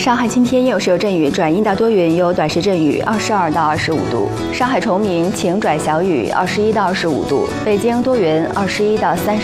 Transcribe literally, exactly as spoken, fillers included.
上海今天有时有阵雨，转阴到多云，有短时阵雨，二十二到二十五度。上海崇明晴转小雨，二十一到二十五度。北京多云，二十一到三十。